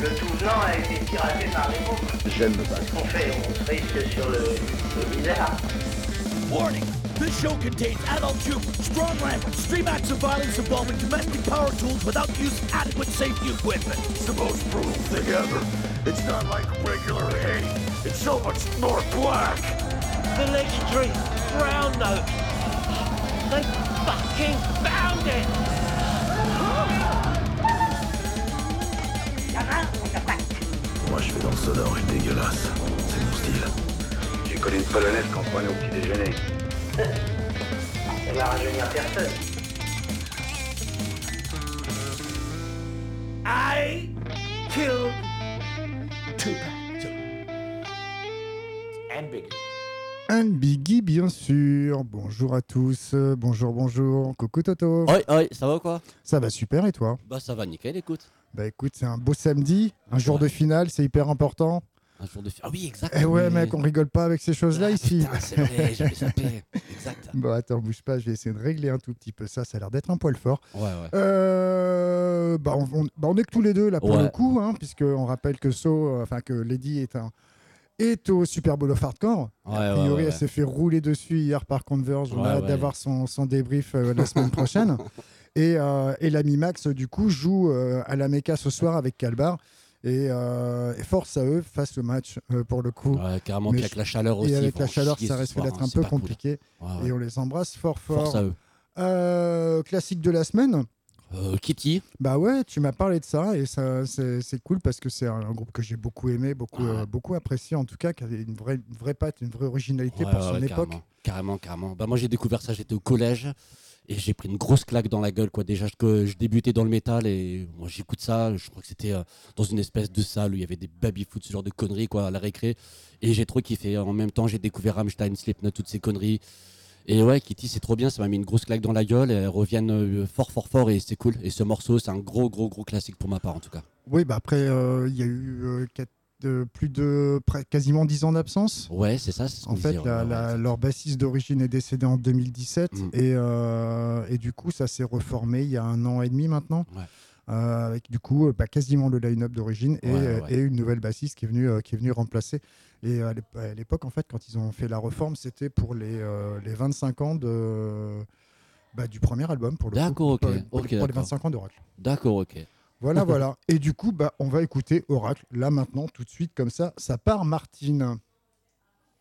Le tout blanc a été piraté par les mots. J'aime le bac. On se risque sur le bizarre. Warning! This show contains adult humor, strong language, extreme acts of violence involving domestic power tools without use of adequate safety equipment. It's the most brutal thing ever. It's not like regular hate. It's so much more black. The legendary brown note. They fucking found it! Moi, je fais dans le sonore et dégueulasse. C'est mon style. J'ai connu une polonaise qu'on prenait au petit déjeuner. Ça va rajeunir personne. I killed Tupac. And Biggie. Un Biggie, bien sûr. Bonjour à tous. Bonjour. Coucou Toto. Oi, ça va ou quoi? Ça va super et toi? Bah ça va nickel, écoute. Bah écoute, c'est un beau samedi, un jour de finale, c'est hyper important. Un jour de Ah oui, exact. Eh ouais oui. mec, on rigole pas avec ces choses-là ici. Putain, c'est vrai, j'avais zappé. Exact. Bon attends, bouge pas, je vais essayer de régler un tout petit peu ça, ça a l'air d'être un poil fort. Ouais. On est que tous les deux là pour Ouais. le coup, hein, puisqu'on rappelle que que Lady est au Super Bowl of Hardcore. A priori, elle s'est fait rouler dessus hier par Converge. On a hâte d'avoir son débrief la semaine prochaine. Et l'ami Max, du coup, joue à la Mecca ce soir avec Kalbar. Et force à eux face au match, pour le coup. Ouais, carrément, Mais puis avec la chaleur aussi. Et avec la chaleur, chier ça ce risque soir, d'être hein, un c'est peu pas cool. compliqué. Ouais. Et on les embrasse fort. Force à eux. Classique de la semaine. Kitty. Bah ouais, tu m'as parlé de ça et ça c'est cool parce que c'est un groupe que j'ai beaucoup aimé, beaucoup apprécié en tout cas, qui avait une vraie patte, une vraie originalité pour son époque. Carrément. Bah moi j'ai découvert ça, j'étais au collège et j'ai pris une grosse claque dans la gueule quoi. Déjà que je débutais dans le métal et moi j'écoute ça, je crois que c'était dans une espèce de salle où il y avait des baby-foot, ce genre de conneries quoi, à la récré, et j'ai trop kiffé. En même temps j'ai découvert Rammstein, Slipknot, toutes ces conneries. Et ouais, Kitty, c'est trop bien, ça m'a mis une grosse claque dans la gueule, et elles reviennent fort et c'est cool. Et ce morceau, c'est un gros classique pour ma part en tout cas. Oui, bah après, il y a eu quasiment 10 ans d'absence. Ouais, c'est ça. C'est ce en fait, leur bassiste d'origine est décédé en 2017 et du coup, ça s'est reformé il y a 1 an et demi maintenant. Ouais. Avec du coup quasiment le line-up d'origine et une nouvelle bassiste qui est venue remplacer. Et à l'époque, en fait, quand ils ont fait la reforme, c'était pour les 25 ans du premier album, pour le coup. Pour les 25 ans d'Oracle. D'accord, ok. Voilà. Et du coup, on va écouter Oracle, là, maintenant, tout de suite, comme ça part Martine.